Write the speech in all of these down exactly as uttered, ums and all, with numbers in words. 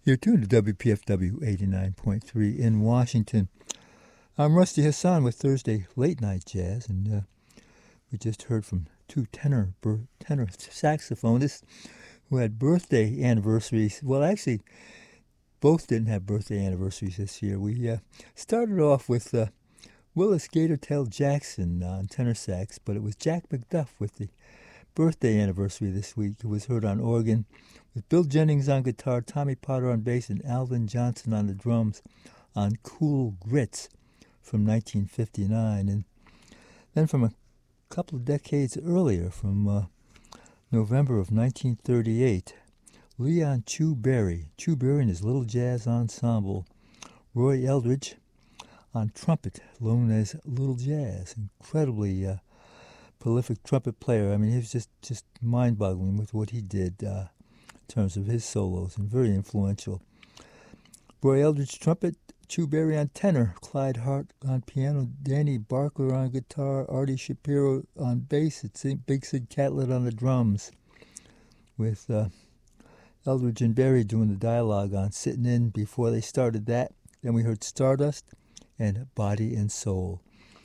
You're tuned to W P F W eighty-nine point three in Washington. I'm Rusty Hassan with Thursday Late Night Jazz, and uh, we just heard from two tenor ber- tenor saxophonists who had birthday anniversaries. Well, actually, both didn't have birthday anniversaries this year. We uh, started off with uh, Willis Gatortail Jackson on tenor sax, but it was Jack McDuff with the birthday anniversary this week, who was heard on organ, with Bill Jennings on guitar, Tommy Potter on bass, and Alvin Johnson on the drums on Cool Grits from nineteen fifty-nine. And then from a couple of decades earlier, from uh, November of nineteen thirty-eight, Leon Chu Berry, Chu Berry and his Little Jazz Ensemble, Roy Eldridge on trumpet, known as Little Jazz, incredibly uh, prolific trumpet player. I mean, he was just, just mind-boggling with what he did uh, in terms of his solos, and very influential. Roy Eldridge trumpet, Chu Berry on tenor, Clyde Hart on piano, Danny Barker on guitar, Artie Shapiro on bass, it's Big Sid Catlett on the drums, with uh, Eldridge and Berry doing the dialogue on Sittin' In before they started that. Then we heard Stardust and Body and Soul.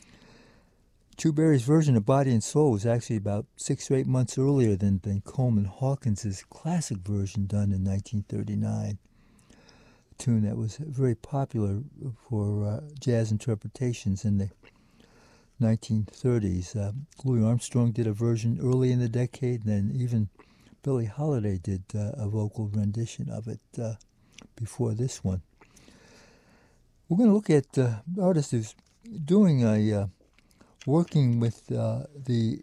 Chu Berry's version of Body and Soul was actually about six or eight months earlier than, than Coleman Hawkins's classic version done in nineteen thirty-nine. A tune that was very popular for uh, jazz interpretations in the nineteen thirties. Uh, Louis Armstrong did a version early in the decade, and then even Billie Holiday did uh, a vocal rendition of it uh, before this one. We're going to look at uh, the artist who's doing a... Uh, working with uh, the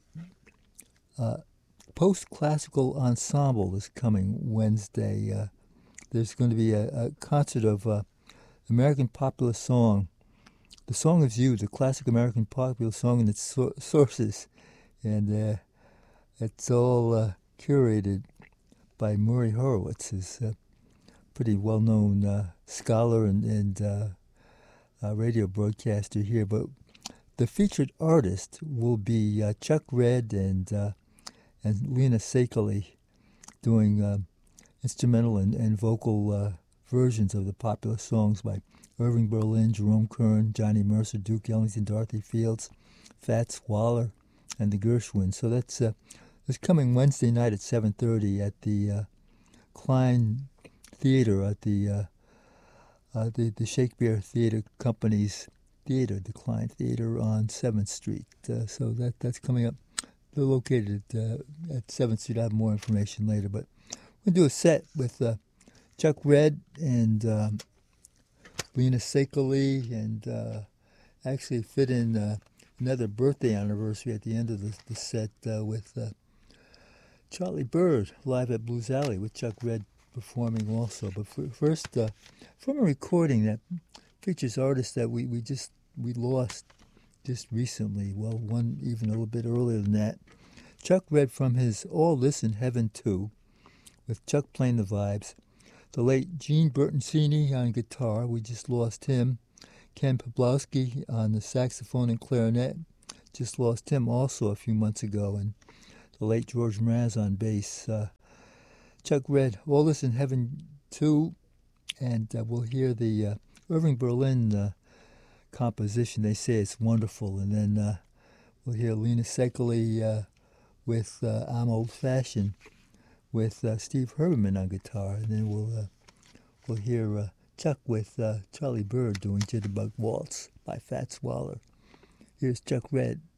uh, post-classical ensemble this coming Wednesday. Uh, there's going to be a, a concert of uh, American popular song, The Song of You, the classic American popular song and its so- sources. And uh, it's all uh, curated by Murray Horowitz, who's a pretty well-known uh, scholar and, and uh, uh, radio broadcaster here. But the featured artist will be uh, Chuck Redd and uh, and Lena Sakely doing uh, instrumental and, and vocal uh, versions of the popular songs by Irving Berlin, Jerome Kern, Johnny Mercer, Duke Ellington, Dorothy Fields, Fats Waller, and the Gershwins. So that's uh, this coming Wednesday night at seven thirty at the uh, Klein Theater at the uh, uh, the the Shakespeare Theater Company's Theater, the Klein Theater on seventh Street. Uh, so that that's coming up. They're located uh, at seventh Street. I have more information later. But we're going to do a set with uh, Chuck Redd and um, Lena Sakely, and uh, actually fit in uh, another birthday anniversary at the end of the, the set uh, with uh, Charlie Byrd live at Blues Alley with Chuck Redd performing also. But for, first, uh, from a recording that features artists that we, we just we lost just recently, well, one even a little bit earlier than that. Chuck Redd from his All This in Heaven too, with Chuck playing the vibes. The late Gene Bertoncini on guitar, we just lost him. Ken Pablowski on the saxophone and clarinet, just lost him also a few months ago. And the late George Mraz on bass. Uh, Chuck Redd, All This in Heaven too, and uh, we'll hear the uh, Irving Berlin uh, composition. They say it's wonderful. And then uh, we'll hear Lena Sakely uh, with uh, I'm Old Fashioned with uh, Steve Herberman on guitar. And then we'll uh, we'll hear uh, Chuck with uh, Charlie Byrd doing Jitterbug Waltz by Fats Waller. Here's Chuck Redd.